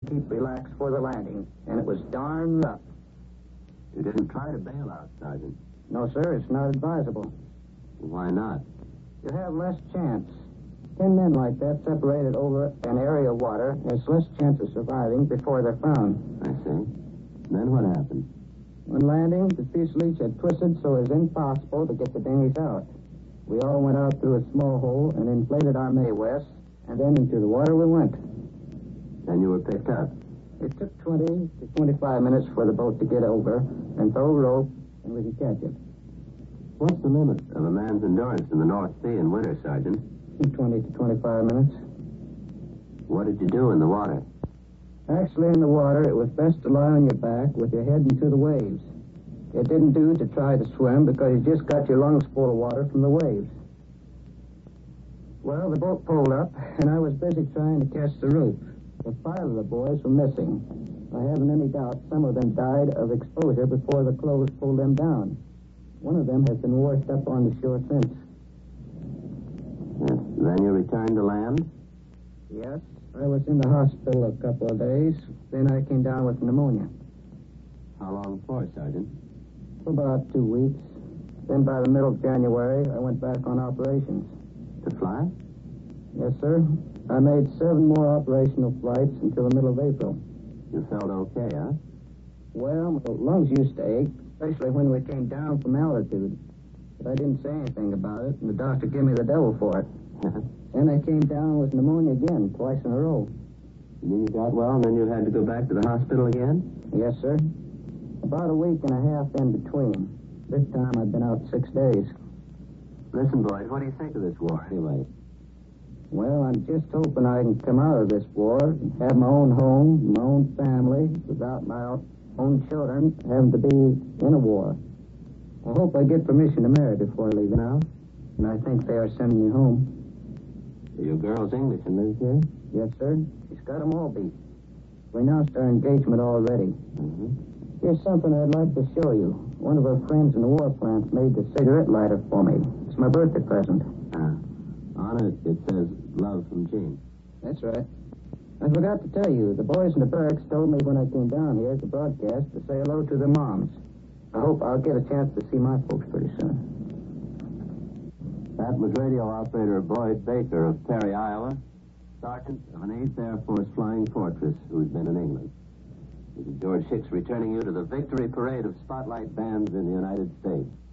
keep relaxed for the landing, and it was darn rough. You didn't try to bail out, Sergeant. No, sir, it's not advisable. Why not? You have less chance. 10 men like that separated over an area of water has less chance of surviving before they're found. I see. Then what happened? When landing, the fuselage had twisted so it was impossible to get the dinghies out. We all went out through a small hole and inflated our Mae West, and then into the water we went. Then you were picked up. It took 20 to 25 minutes for the boat to get over and throw a rope, and we could catch it. What's the limit of a man's endurance in the North Sea in winter, Sergeant? 20 to 25 minutes. What did you do in the water? Actually, in the water, it was best to lie on your back with your head into the waves. It didn't do to try to swim because you just got your lungs full of water from the waves. Well, the boat pulled up, and I was busy trying to catch the rope. But 5 of the boys were missing. I haven't any doubt some of them died of exposure before the clothes pulled them down. One of them has been washed up on the shore since. Yes. Then you returned to land? Yes, I was in the hospital a couple of days. Then I came down with pneumonia. How long for, Sergeant? For about 2 weeks. Then by the middle of January, I went back on operations. To fly? Yes, sir. I made 7 more operational flights until the middle of April. You felt okay, huh? Well, my lungs used to ache, especially when we came down from altitude. But I didn't say anything about it, and the doctor gave me the devil for it. Then I came down with pneumonia again, twice in a row. And then you got well, and then you had to go back to the hospital again? Yes, sir. About a week and a half in between. This time I've been out 6 days. Listen, boys, what do you think of this war, anyway? Well, I'm just hoping I can come out of this war and have my own home, my own family, without my own children having to be in a war. I hope I get permission to marry before I leave now, and I think they are sending me home. Your girl's English and lives here? Yes, sir. She's got 'em all beat. We announced our engagement already. Mm-hmm. Here's something I'd like to show you. One of our friends in the war plants made the cigarette lighter for me. It's my birthday present. On it says, love from Gene. That's right. I forgot to tell you, the boys in the barracks told me when I came down here to broadcast to say hello to their moms. I hope I'll get a chance to see my folks pretty soon. That was radio operator Boyd Baker of Perry, Iowa, sergeant of an 8th Air Force Flying Fortress who's been in England. This is George Hicks returning you to the victory parade of spotlight bands in the United States.